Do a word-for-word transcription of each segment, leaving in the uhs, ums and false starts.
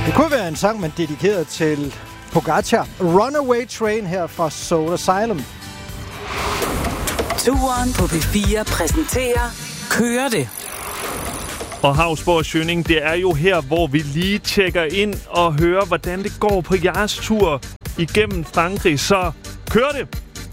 Det kunne være en sang, man dedikeret til Pogacar. Runaway Train her fra Soul Asylum. Turen på P fire præsenterer Kører det. Og Hausborg Schønning, det er jo her, hvor vi lige tjekker ind og hører, hvordan det går på jeres tur igennem Frankrig. Så kør det!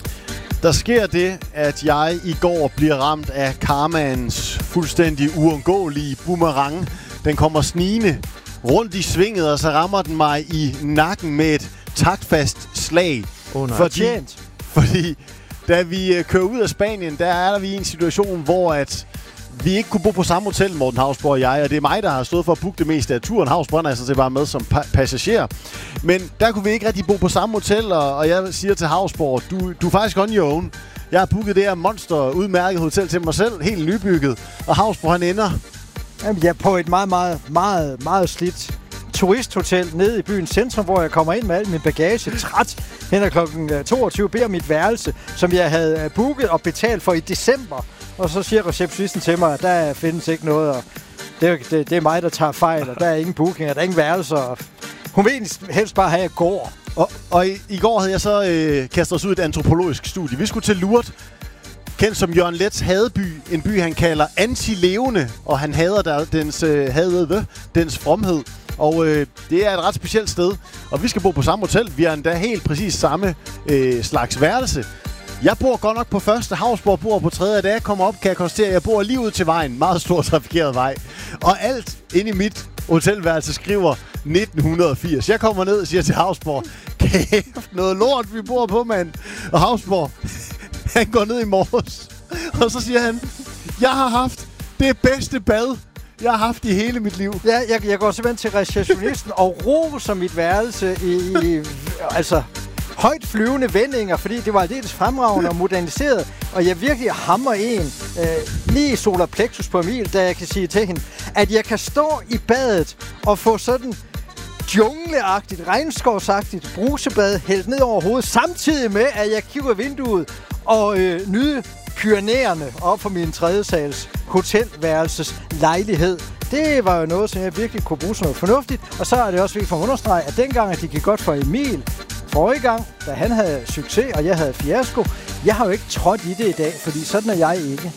Der sker det, at jeg i går bliver ramt af karmaens fuldstændig uundgåelige boomerang. Den kommer snigende rundt i svinget, og så rammer den mig i nakken med et taktfast slag. Oh, nej. Fordi, fordi da vi kører ud af Spanien, der er vi i en situation, hvor at vi ikke kunne bo på samme hotel, Morten Hausborg og jeg, og det er mig, der har stået for at booke det meste af turen. Hausborg er altså til bare med som pa- passager. Men der kunne vi ikke rigtig bo på samme hotel, og, og jeg siger til Hausborg, du, du er faktisk on your own. Jeg har booket det her monster udmærket hotel til mig selv, helt nybygget, og Hausborg han ender... Jamen, jeg er på et meget, meget, meget, meget slidt turisthotel nede i byens centrum, hvor jeg kommer ind med al min bagage, træt, hen ad klokken toogtyve, beder mit værelse, som jeg havde booket og betalt for i december. Og så siger receptionisten til mig, at der findes ikke noget, og det, det, det er mig, der tager fejl, og der er ingen booking, og der er ingen værelser. Hun vil helst bare have, at jeg går. Og, og i, i går havde jeg så øh, kastet os ud i et antropologisk studie. Vi skulle til Lourdes, kendt som Jørgen Leths hadeby. En by, han kalder anti-levende, og han hader der, dens, øh, hadede, dens fromhed. Og øh, det er et ret specielt sted, og vi skal bo på samme hotel. Vi har endda helt præcis samme øh, slags værelse. Jeg bor godt nok på første, Hausborg bor på tredje, og da jeg kommer op, kan jeg konstatere, at jeg bor lige ud til vejen. Meget stor trafikeret vej. Og alt inde i mit hotelværelse skriver nitten firs. Jeg kommer ned og siger til Hausborg, kæft, noget lort, vi bor på, mand. Og Hausborg, han går ned i morges, og så siger han, jeg har haft det bedste bad, jeg har haft i hele mit liv. Ja, jeg, jeg går simpelthen til receptionisten og roser mit værelse i, i altså... højt flyvende vendinger, fordi det var aldeles fremragende og moderniseret, og jeg virkelig hammer en øh, lige solar plexus på Emil, da jeg kan sige til hende, at jeg kan stå i badet og få sådan jungleagtigt, regnskovsagtigt brusebad hældt ned over hovedet, samtidig med, at jeg kigger i vinduet og øh, nyde Pyrenæerne op for min tredje sals hotelværelses lejlighed. Det var jo noget, som jeg virkelig kunne bruge som noget fornuftigt, og så er det også vigtigt for at understrege, at dengang, at det gik godt for Emil, forrige gang, da han havde succes, og jeg havde fiasko, jeg har jo ikke trådt i det i dag, fordi sådan er jeg ikke.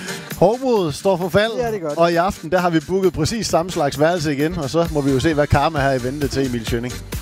Hårmod står for fald, ja, det godt. Og i aften, der har vi booket præcis samme slags værelse igen, og så må vi jo se, hvad karma har i vente til Emil Schønning.